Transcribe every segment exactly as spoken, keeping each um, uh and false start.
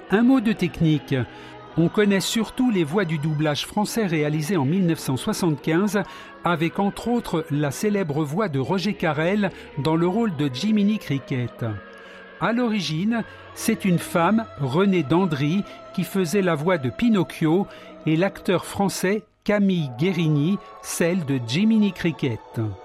Un mot de technique. On connaît surtout les voix du doublage français réalisé en mille neuf cent soixante-quinze, avec entre autres la célèbre voix de Roger Carrel dans le rôle de Jiminy Cricket. À l'origine, c'est une femme, Renée Dandry, qui faisait la voix de Pinocchio et l'acteur français Camille Guérini, celle de Jiminy Cricket.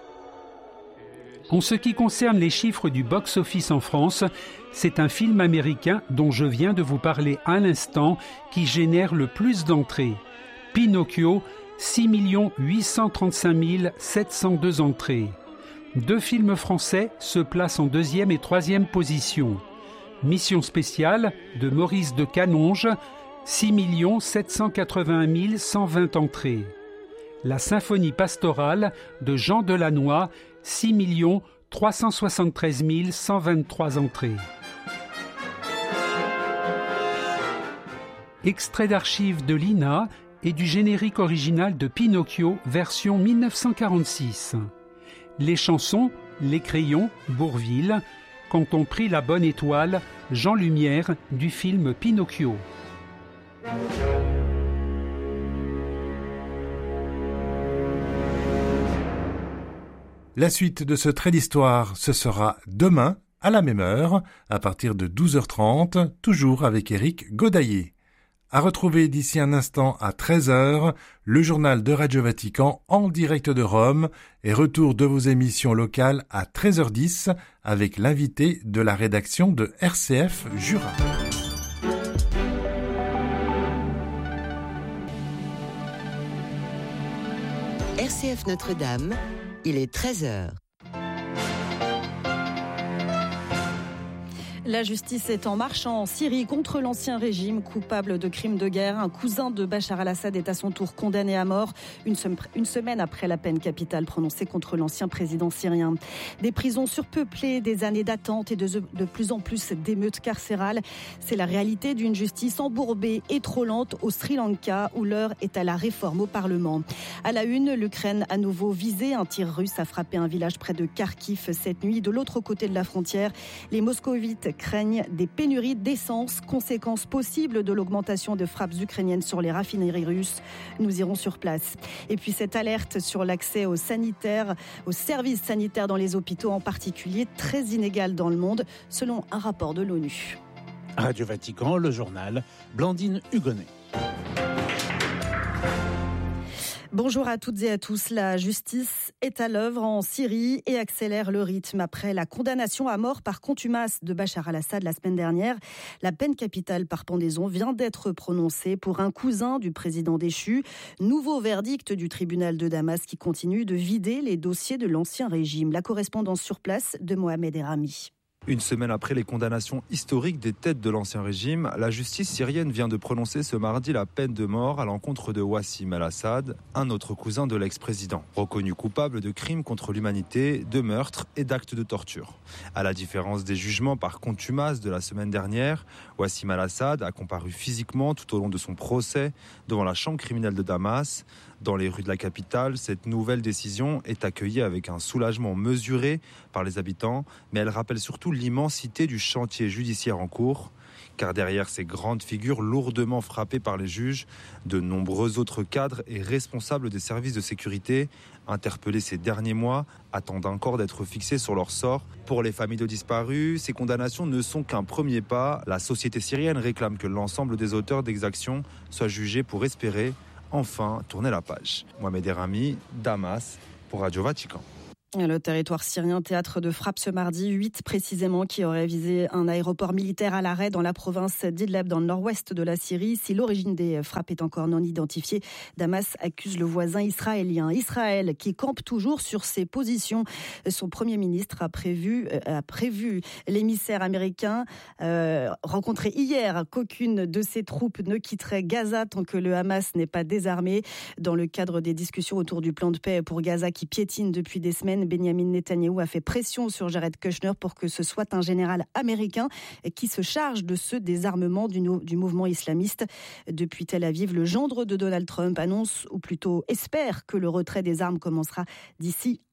En ce qui concerne les chiffres du box-office en France, c'est un film américain dont je viens de vous parler à l'instant qui génère le plus d'entrées. Pinocchio, six millions huit cent trente-cinq mille sept cent deux entrées. Deux films français se placent en deuxième et troisième position. Mission spéciale de Maurice de Canonge, six millions sept cent quatre-vingt-un mille cent vingt entrées. La symphonie pastorale de Jean Delannoy, six millions trois cent soixante-treize mille cent vingt-trois entrées. Extrait d'archives de l'I N A et du générique original de Pinocchio, version mille neuf cent quarante-six. Les chansons, Les Crayons, Bourvil, Quand on prit la bonne étoile, Jean Lumière, du film Pinocchio. La suite de ce trait d'histoire, ce sera demain, à la même heure, à partir de douze heures trente, toujours avec Éric Godaillé. À retrouver d'ici un instant à treize heures, le journal de Radio Vatican en direct de Rome et retour de vos émissions locales à treize heures dix avec l'invité de la rédaction de R C F Jura. R C F Notre-Dame, il est treize heures. La justice est en marche en Syrie contre l'ancien régime coupable de crimes de guerre. Un cousin de Bachar al-Assad est à son tour condamné à mort une, sem- une semaine après la peine capitale prononcée contre l'ancien président syrien. Des prisons surpeuplées, des années d'attente et de, de plus en plus d'émeutes carcérales. C'est la réalité d'une justice embourbée et trop lente au Sri Lanka où l'heure est à la réforme au Parlement. À la une, l'Ukraine à nouveau visée. Un tir russe a frappé un village près de Kharkiv cette nuit. De l'autre côté de la frontière, les moscovites craignent des pénuries d'essence, conséquence possible de l'augmentation de frappes ukrainiennes sur les raffineries russes. Nous irons sur place. Et puis cette alerte sur l'accès aux sanitaires, aux services sanitaires dans les hôpitaux en particulier, très inégale dans le monde, selon un rapport de l'ONU. Radio Vatican, le journal, Blandine Hugonnet. Bonjour à toutes et à tous. La justice est à l'œuvre en Syrie et accélère le rythme. Après la condamnation à mort par contumace de Bachar al-Assad la semaine dernière, la peine capitale par pendaison vient d'être prononcée pour un cousin du président déchu. Nouveau verdict du tribunal de Damas qui continue de vider les dossiers de l'ancien régime. La correspondance sur place de Mohamed Erami. Une semaine après les condamnations historiques des têtes de l'ancien régime, la justice syrienne vient de prononcer ce mardi la peine de mort à l'encontre de Wassim al-Assad, un autre cousin de l'ex-président, reconnu coupable de crimes contre l'humanité, de meurtres et d'actes de torture. À la différence des jugements par contumace de la semaine dernière, Wassim al-Assad a comparu physiquement tout au long de son procès devant la chambre criminelle de Damas. Dans les rues de la capitale, cette nouvelle décision est accueillie avec un soulagement mesuré par les habitants, mais elle rappelle surtout l'immensité du chantier judiciaire en cours. Car derrière ces grandes figures lourdement frappées par les juges, de nombreux autres cadres et responsables des services de sécurité, interpellés ces derniers mois, attendent encore d'être fixés sur leur sort. Pour les familles de disparus, ces condamnations ne sont qu'un premier pas. La société syrienne réclame que l'ensemble des auteurs d'exactions soient jugés pour espérer enfin tourner la page. Mohamed Erami, Damas, pour Radio Vatican. Le territoire syrien, théâtre de frappe ce mardi, huit précisément, qui auraient visé un aéroport militaire à l'arrêt dans la province d'Idleb, dans le nord-ouest de la Syrie. Si l'origine des frappes est encore non identifiée, Damas accuse le voisin israélien. Israël, qui campe toujours sur ses positions. Son premier ministre a prévu, a prévu l'émissaire américain euh, rencontré hier qu'aucune de ses troupes ne quitterait Gaza tant que le Hamas n'est pas désarmé. Dans le cadre des discussions autour du plan de paix pour Gaza qui piétine depuis des semaines, Benjamin Netanyahou a fait pression sur Jared Kushner pour que ce soit un général américain qui se charge de ce désarmement du, no- du mouvement islamiste. Depuis Tel Aviv, le gendre de Donald Trump annonce, ou plutôt espère, que le retrait des armes commencera d'ici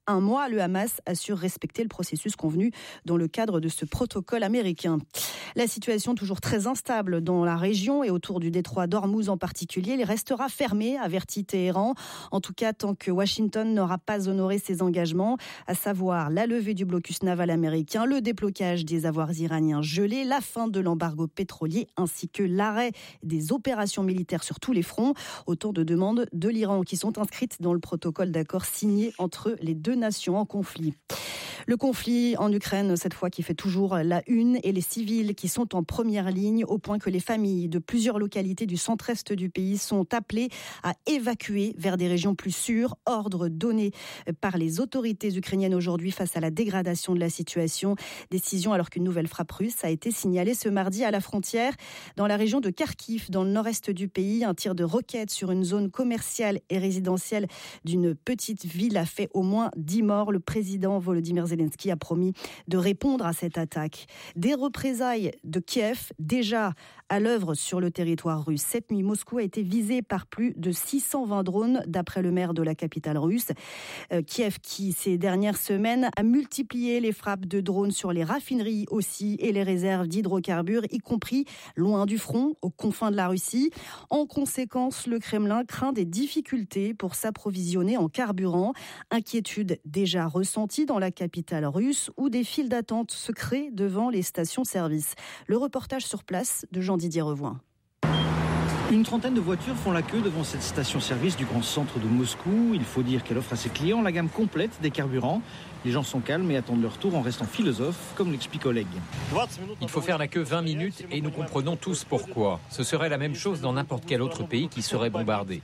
un mois. Le Hamas assure respecter le processus convenu dans le cadre de ce protocole américain. La situation toujours très instable dans la région et autour du détroit d'Ormuz en particulier. Il restera fermé, avertit Téhéran. En tout cas, tant que Washington n'aura pas honoré ses engagements, à savoir la levée du blocus naval américain, le déblocage des avoirs iraniens gelés, la fin de l'embargo pétrolier ainsi que l'arrêt des opérations militaires sur tous les fronts. Autant de demandes de l'Iran qui sont inscrites dans le protocole d'accord signé entre les deux nations en conflit. Le conflit en Ukraine, cette fois, qui fait toujours la une, et les civils qui sont en première ligne, au point que les familles de plusieurs localités du centre-est du pays sont appelées à évacuer vers des régions plus sûres. Ordre donné par les autorités ukrainiennes aujourd'hui face à la dégradation de la situation. Décision alors qu'une nouvelle frappe russe a été signalée ce mardi à la frontière dans la région de Kharkiv, dans le nord-est du pays. Un tir de roquette sur une zone commerciale et résidentielle d'une petite ville a fait au moins dix morts. Le président Volodymyr Zelensky a promis de répondre à cette attaque. Des représailles de Kiev, déjà à l'œuvre sur le territoire russe. Cette nuit, Moscou a été visé par plus de six cent vingt drones, d'après le maire de la capitale russe. Euh, Kiev, qui ces dernières semaines a multiplié les frappes de drones sur les raffineries aussi et les réserves d'hydrocarbures, y compris loin du front, aux confins de la Russie. En conséquence, le Kremlin craint des difficultés pour s'approvisionner en carburant. Inquiétude déjà ressentie dans la capitale russe, où des files d'attente se créent devant les stations-service. Le reportage sur place de Jean-Didier Revoin. Une trentaine de voitures font la queue devant cette station-service du grand centre de Moscou. Il faut dire qu'elle offre à ses clients la gamme complète des carburants. Les gens sont calmes et attendent leur tour en restant philosophes, comme l'explique Oleg. Il faut faire la queue vingt minutes et nous comprenons tous pourquoi. Ce serait la même chose dans n'importe quel autre pays qui serait bombardé.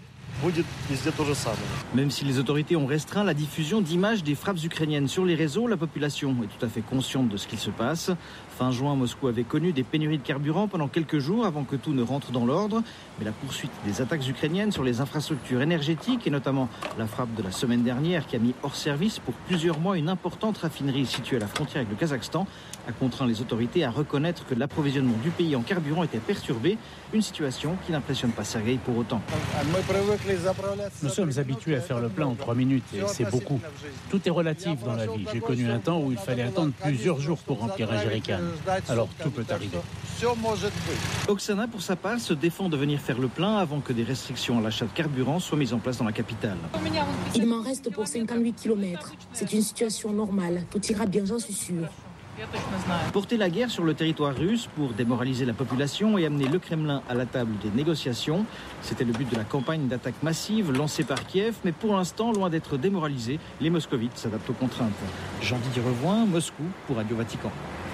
Même si les autorités ont restreint la diffusion d'images des frappes ukrainiennes sur les réseaux, la population est tout à fait consciente de ce qu'il se passe. Fin juin, Moscou avait connu des pénuries de carburant pendant quelques jours avant que tout ne rentre dans l'ordre. Mais la poursuite des attaques ukrainiennes sur les infrastructures énergétiques et notamment la frappe de la semaine dernière qui a mis hors service pour plusieurs mois une importante raffinerie située à la frontière avec le Kazakhstan a contraint les autorités à reconnaître que l'approvisionnement du pays en carburant était perturbé. Une situation qui n'impressionne pas Sergueï pour autant. Nous sommes habitués à faire le plein en trois minutes et c'est beaucoup. Tout est relatif dans la vie. J'ai connu un temps où il fallait attendre plusieurs jours pour remplir un jerrycan. Alors tout peut arriver. Oksana, pour sa part, se défend de venir faire le plein avant que des restrictions à l'achat de carburant soient mises en place dans la capitale. Il m'en reste pour cinquante-huit kilomètres. C'est une situation normale. Tout ira bien, j'en suis sûre. Porter la guerre sur le territoire russe pour démoraliser la population et amener le Kremlin à la table des négociations. C'était le but de la campagne d'attaque massive lancée par Kiev, mais pour l'instant, loin d'être démoralisés, les moscovites s'adaptent aux contraintes. Jean-Didier Revoin, Moscou, pour Radio Vatican.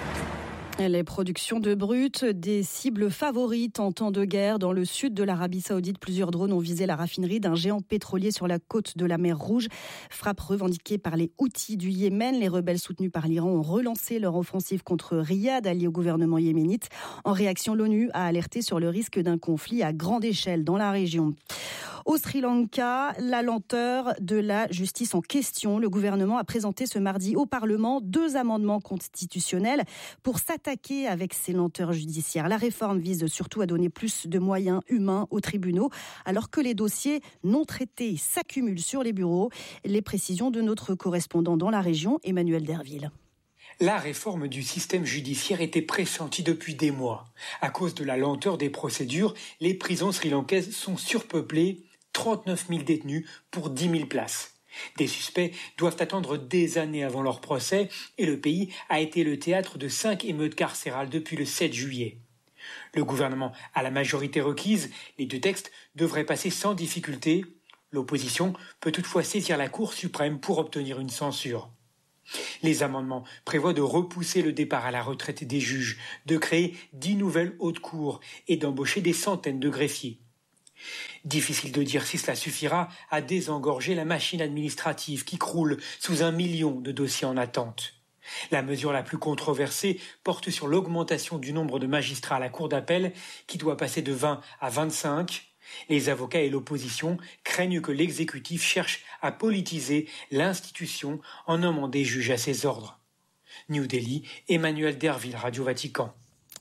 Les productions de brut, des cibles favorites en temps de guerre. Dans le sud de l'Arabie Saoudite, plusieurs drones ont visé la raffinerie d'un géant pétrolier sur la côte de la mer Rouge. Frappe revendiquée par les Houthis du Yémen. Les rebelles soutenus par l'Iran ont relancé leur offensive contre Riyad, allié au gouvernement yéménite. En réaction, l'ONU a alerté sur le risque d'un conflit à grande échelle dans la région. Au Sri Lanka, la lenteur de la justice en question. Le gouvernement a présenté ce mardi au Parlement deux amendements constitutionnels pour s'attaquer avec ces lenteurs judiciaires. La réforme vise surtout à donner plus de moyens humains aux tribunaux, alors que les dossiers non traités s'accumulent sur les bureaux. Les précisions de notre correspondant dans la région, Emmanuel Derville. La réforme du système judiciaire était pressentie depuis des mois. À cause de la lenteur des procédures, les prisons sri-lankaises sont surpeuplées. trente-neuf mille détenus pour dix mille places. Des suspects doivent attendre des années avant leur procès et le pays a été le théâtre de cinq émeutes carcérales depuis le sept juillet. Le gouvernement a la majorité requise, les deux textes devraient passer sans difficulté. L'opposition peut toutefois saisir la Cour suprême pour obtenir une censure. Les amendements prévoient de repousser le départ à la retraite des juges, de créer dix nouvelles hautes cours et d'embaucher des centaines de greffiers. Difficile de dire si cela suffira à désengorger la machine administrative qui croule sous un million de dossiers en attente. La mesure la plus controversée porte sur l'augmentation du nombre de magistrats à la Cour d'appel qui doit passer de vingt à vingt-cinq. Les avocats et l'opposition craignent que l'exécutif cherche à politiser l'institution en nommant des juges à ses ordres. New Delhi, Emmanuel Derville, Radio Vatican.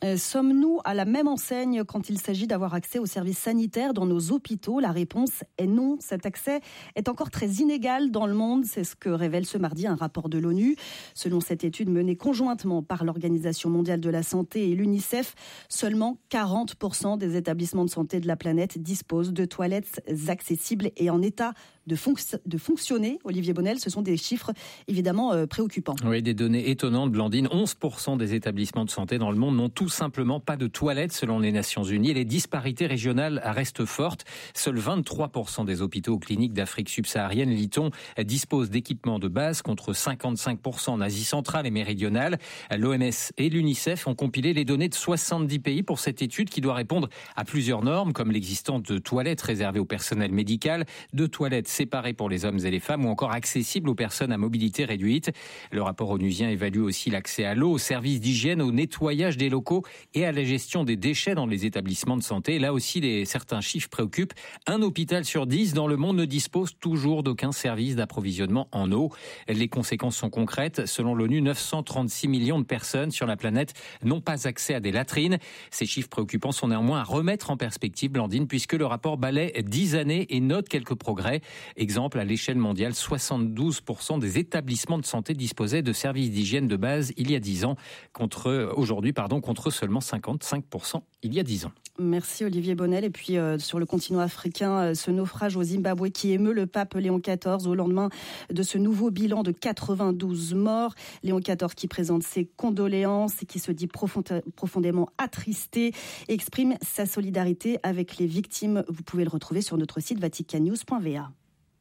Sommes-nous à la même enseigne quand il s'agit d'avoir accès aux services sanitaires dans nos hôpitaux ? La réponse est non. Cet accès est encore très inégal dans le monde. C'est ce que révèle ce mardi un rapport de l'ONU. Selon cette étude menée conjointement par l'Organisation mondiale de la santé et l'UNICEF, seulement quarante pour cent des établissements de santé de la planète disposent de toilettes accessibles et en état de, fonc- de fonctionner. Olivier Bonnel, ce sont des chiffres évidemment euh, préoccupants. Oui, des données étonnantes, Blandine. onze pour cent des établissements de santé dans le monde n'ont tous simplement pas de toilettes selon les Nations Unies. Et les disparités régionales restent fortes. Seuls vingt-trois pour cent des hôpitaux ou cliniques d'Afrique subsaharienne, lit-on, disposent d'équipements de base contre cinquante-cinq pour cent en Asie centrale et méridionale. L'O M S et l'UNICEF ont compilé les données de soixante-dix pays pour cette étude qui doit répondre à plusieurs normes comme l'existence de toilettes réservées au personnel médical, de toilettes séparées pour les hommes et les femmes ou encore accessibles aux personnes à mobilité réduite. Le rapport onusien évalue aussi l'accès à l'eau, aux services d'hygiène, au nettoyage des locaux et à la gestion des déchets dans les établissements de santé. Là aussi, les, certains chiffres préoccupent. Un hôpital sur dix dans le monde ne dispose toujours d'aucun service d'approvisionnement en eau. Les conséquences sont concrètes. Selon l'ONU, neuf cent trente-six millions de personnes sur la planète n'ont pas accès à des latrines. Ces chiffres préoccupants sont néanmoins à remettre en perspective, Blandine, puisque le rapport balaie dix années et note quelques progrès. Exemple, à l'échelle mondiale, soixante-douze pour cent des établissements de santé disposaient de services d'hygiène de base il y a dix ans, contre aujourd'hui, pardon, contre seulement cinquante-cinq pour cent il y a dix ans. Merci Olivier Bonnel. Et puis euh, sur le continent africain, euh, ce naufrage au Zimbabwe qui émeut le pape Léon quatorze au lendemain de ce nouveau bilan de quatre-vingt-douze morts. Léon quatorze qui présente ses condoléances et qui se dit profond- profondément attristé et exprime sa solidarité avec les victimes. Vous pouvez le retrouver sur notre site vatican news point v a.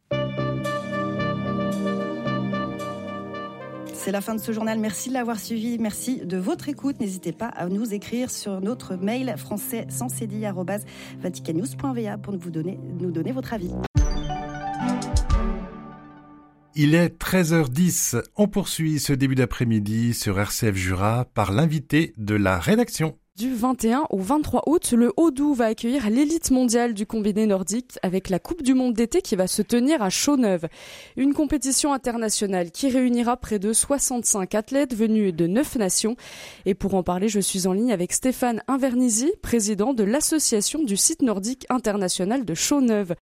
C'est la fin de ce journal. Merci de l'avoir suivi. Merci de votre écoute. N'hésitez pas à nous écrire sur notre mail français sans cédille arobase vatican news point v a pour nous donner, nous donner votre avis. Il est treize heures dix. On poursuit ce début d'après-midi sur R C F Jura par l'invité de la rédaction. Du vingt et un au vingt-trois août, le Haut-Doubs va accueillir l'élite mondiale du combiné nordique avec la Coupe du Monde d'été qui va se tenir à Chaux-Neuve. Une compétition internationale qui réunira près de soixante-cinq athlètes venus de neuf nations. Et pour en parler, je suis en ligne avec Stéphane Invernizzi, président de l'association du site nordique international de Chaux-Neuve.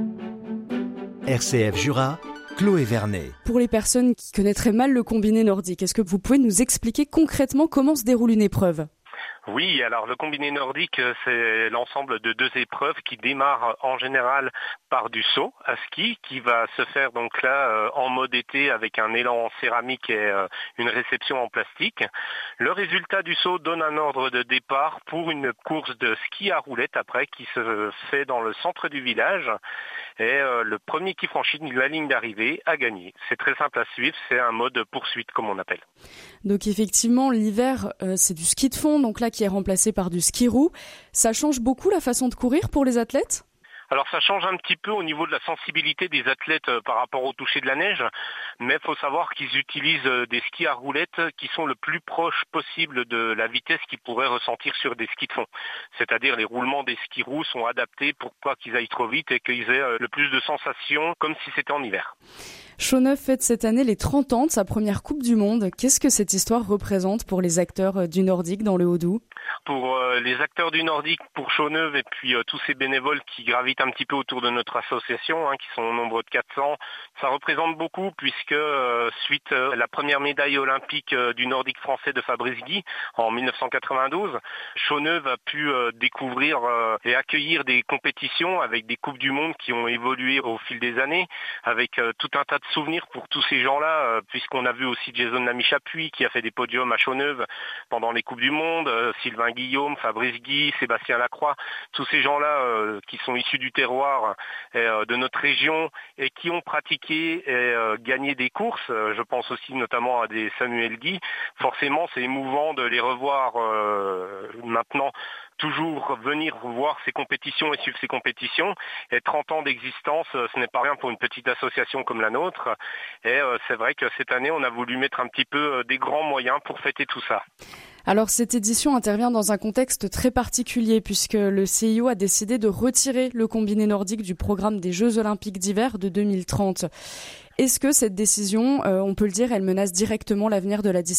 R C F Jura, Chloé Vernet. Pour les personnes qui connaîtraient mal le combiné nordique, est-ce que vous pouvez nous expliquer concrètement comment se déroule une épreuve ? Oui, alors le combiné nordique, c'est l'ensemble de deux épreuves qui démarrent en général par du saut à ski, qui va se faire donc là en mode été avec un élan en céramique et une réception en plastique. Le résultat du saut donne un ordre de départ pour une course de ski à roulettes après qui se fait dans le centre du village. Et le premier qui franchit la ligne d'arrivée a gagné. C'est très simple à suivre, c'est un mode poursuite comme on appelle. Donc effectivement, l'hiver, euh, c'est du ski de fond, donc là qui est remplacé par du ski roue. Ça change beaucoup la façon de courir pour les athlètes ? Alors ça change un petit peu au niveau de la sensibilité des athlètes par rapport au toucher de la neige, mais il faut savoir qu'ils utilisent des skis à roulettes qui sont le plus proche possible de la vitesse qu'ils pourraient ressentir sur des skis de fond. C'est-à-dire les roulements des skis roux sont adaptés pour pas qu'ils aillent trop vite et qu'ils aient le plus de sensations comme si c'était en hiver. Chaux-Neuve fête cette année les trente ans de sa première Coupe du Monde. Qu'est-ce que cette histoire représente pour les acteurs du Nordique dans le Haut-Doubs ? Pour euh, les acteurs du Nordique, pour Chaux-Neuve et puis euh, tous ces bénévoles qui gravitent un petit peu autour de notre association, hein, qui sont au nombre de quatre cents, ça représente beaucoup puisque euh, suite à euh, la première médaille olympique euh, du Nordique français de Fabrice Guy en dix-neuf cent quatre-vingt-douze, Chaux-Neuve a pu euh, découvrir euh, et accueillir des compétitions avec des Coupes du Monde qui ont évolué au fil des années, avec euh, tout un tas de souvenirs pour tous ces gens-là, euh, puisqu'on a vu aussi Jason Lamy-Chapuis qui a fait des podiums à Chaux-Neuve pendant les Coupes du Monde, euh, Sylvain Guillaume, Fabrice Guy, Sébastien Lacroix, tous ces gens-là euh, qui sont issus du terroir euh, de notre région et qui ont pratiqué et euh, gagné des courses. Euh, je pense aussi notamment à des Samuel Guy. Forcément, c'est émouvant de les revoir euh, maintenant, toujours venir voir ces compétitions et suivre ces compétitions. Et trente ans d'existence, ce n'est pas rien pour une petite association comme la nôtre. Et euh, c'est vrai que cette année, on a voulu mettre un petit peu des grands moyens pour fêter tout ça. Alors cette édition intervient dans un contexte très particulier puisque le C I O a décidé de retirer le combiné nordique du programme des Jeux Olympiques d'hiver de deux mille trente. Est-ce que cette décision, euh, on peut le dire, elle menace directement l'avenir de la discipline ?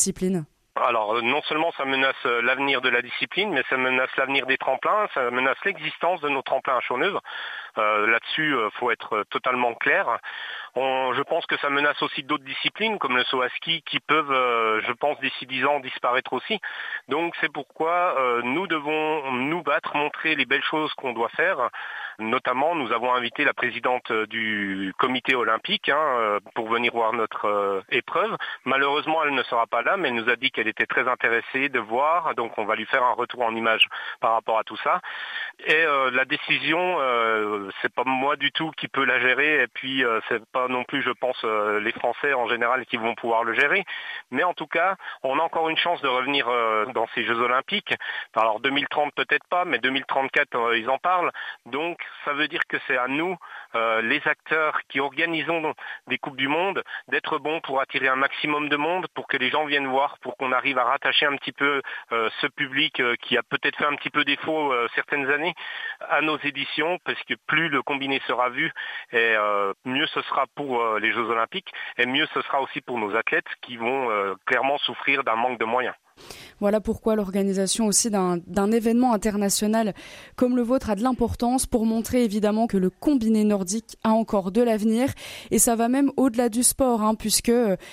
Alors non seulement ça menace l'avenir de la discipline, mais ça menace l'avenir des tremplins, ça menace l'existence de nos tremplins à Chaux-Neuve. Euh, là-dessus, il euh, faut être totalement clair. On, je pense que ça menace aussi d'autres disciplines, comme le saut à ski, qui peuvent, euh, je pense, d'ici dix ans, disparaître aussi. Donc c'est pourquoi euh, nous devons nous battre, montrer les belles choses qu'on doit faire. Notamment, nous avons invité la présidente du comité olympique hein, pour venir voir notre euh, épreuve. Malheureusement, elle ne sera pas là, mais elle nous a dit qu'elle était très intéressée de voir. Donc, on va lui faire un retour en image par rapport à tout ça. Et euh, la décision, euh, c'est pas moi du tout qui peut la gérer. Et puis, euh, c'est pas non plus, je pense, euh, les Français en général qui vont pouvoir le gérer. Mais en tout cas, on a encore une chance de revenir euh, dans ces Jeux Olympiques. Alors, deux mille trente peut-être pas, mais deux mille trente-quatre, euh, ils en parlent. Donc, ça veut dire que c'est à nous, euh, les acteurs qui organisons des Coupes du Monde, d'être bons pour attirer un maximum de monde, pour que les gens viennent voir, pour qu'on arrive à rattacher un petit peu euh, ce public euh, qui a peut-être fait un petit peu défaut euh, certaines années à nos éditions, parce que plus le combiné sera vu, et euh, mieux ce sera pour euh, les Jeux Olympiques, et mieux ce sera aussi pour nos athlètes qui vont euh, clairement souffrir d'un manque de moyens. Voilà pourquoi l'organisation aussi d'un, d'un événement international comme le vôtre a de l'importance pour montrer évidemment que le combiné nordique a encore de l'avenir et ça va même au-delà du sport hein, puisque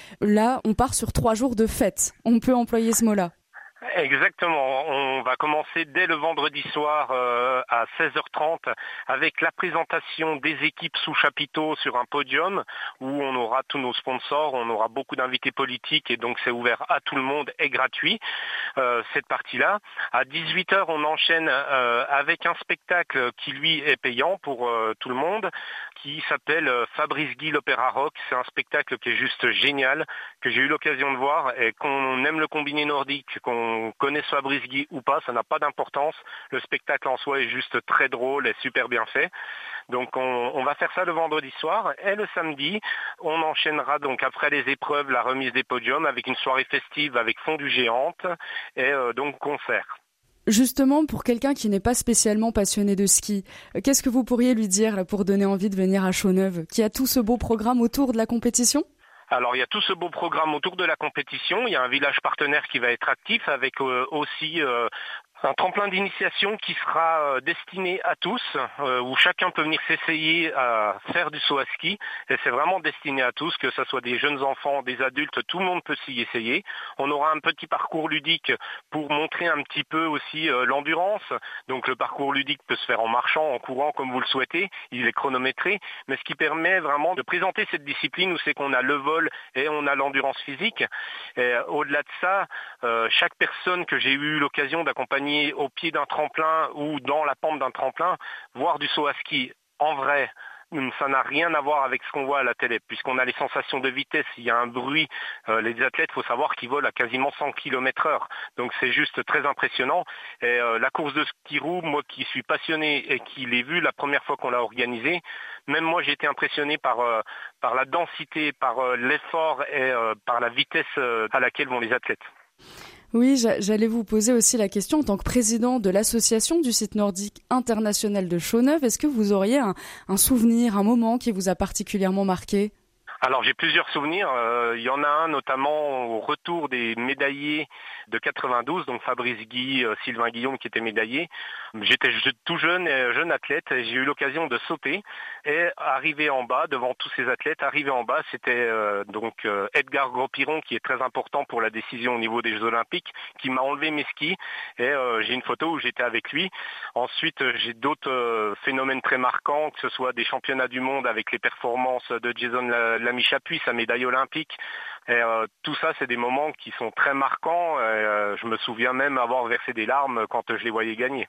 là on part sur trois jours de fête. On peut employer ce mot-là. Exactement. On va commencer dès le vendredi soir euh, à seize heures trente avec la présentation des équipes sous chapiteau sur un podium où on aura tous nos sponsors, on aura beaucoup d'invités politiques et donc c'est ouvert à tout le monde et gratuit euh, cette partie-là. À dix-huit heures, on enchaîne euh, avec un spectacle qui lui est payant pour euh, tout le monde qui s'appelle euh, Fabrice Guy l'Opéra Rock. C'est un spectacle qui est juste génial, que j'ai eu l'occasion de voir et qu'on aime le combiné nordique, qu'on On connaît Fabrice Guy ou pas, ça n'a pas d'importance. Le spectacle en soi est juste très drôle et super bien fait. Donc on, on va faire ça le vendredi soir et le samedi, on enchaînera donc après les épreuves la remise des podiums avec une soirée festive avec fondue géante et euh, donc concert. Justement, pour quelqu'un qui n'est pas spécialement passionné de ski, qu'est-ce que vous pourriez lui dire là, pour donner envie de venir à Chaux-Neuve, qui a tout ce beau programme autour de la compétition ? Alors il y a tout ce beau programme autour de la compétition, il y a un village partenaire qui va être actif avec euh, aussi euh, un tremplin d'initiation qui sera euh, destiné à tous, euh, où chacun peut venir s'essayer à faire du saut à ski. Et c'est vraiment destiné à tous, que ce soit des jeunes enfants, des adultes, tout le monde peut s'y essayer. On aura un petit parcours ludique pour montrer un petit peu aussi euh, l'endurance. Donc le parcours ludique peut se faire en marchant, en courant, comme vous le souhaitez. Il est chronométré, mais ce qui permet vraiment de présenter cette discipline où c'est qu'on a le vol et on a l'endurance physique. Et au-delà de ça, euh, chaque personne que j'ai eu l'occasion d'accompagner au pied d'un tremplin ou dans la pente d'un tremplin, voir du saut à ski en vrai, ça n'a rien à voir avec ce qu'on voit à la télé, puisqu'on a les sensations de vitesse, il y a un bruit, euh, les athlètes, il faut savoir qu'ils volent à quasiment cent kilomètres heure, donc c'est juste très impressionnant. Et euh, la course de ski roue, moi qui suis passionné et qui l'ai vu la première fois qu'on l'a organisée, même moi j'ai été impressionné par, euh, par la densité, par euh, l'effort et euh, par la vitesse euh, à laquelle vont les athlètes. Oui, j'allais vous poser aussi la question en tant que président de l'association du site nordique international de Chaux-Neuve. Est-ce que vous auriez un, un souvenir, un moment qui vous a particulièrement marqué ? Alors j'ai plusieurs souvenirs, euh, il y en a un notamment au retour des médaillés de quatre-vingt-douze, donc Fabrice Guy, euh, Sylvain Guillaume qui étaient médaillés. J'étais tout jeune, euh, jeune athlète, et j'ai eu l'occasion de sauter et arriver en bas, devant tous ces athlètes, arriver en bas, c'était euh, donc euh, Edgar Gros-Piron qui est très important pour la décision au niveau des Jeux Olympiques, qui m'a enlevé mes skis et euh, j'ai une photo où j'étais avec lui. Ensuite euh, j'ai d'autres euh, phénomènes très marquants, que ce soit des championnats du monde avec les performances de Jason Lamy Chapuis, sa médaille olympique. Et, euh, tout ça, c'est des moments qui sont très marquants. Et, euh, je me souviens même avoir versé des larmes quand je les voyais gagner.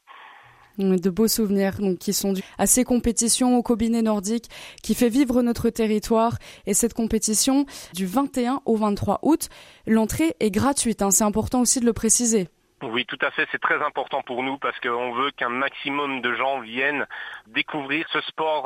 De beaux souvenirs donc, qui sont dus à ces compétitions au combiné nordique qui fait vivre notre territoire. Et cette compétition du vingt et un au vingt-trois août, l'entrée est gratuite. Hein, c'est important aussi de le préciser. Oui, tout à fait, c'est très important pour nous parce qu'on veut qu'un maximum de gens viennent découvrir ce sport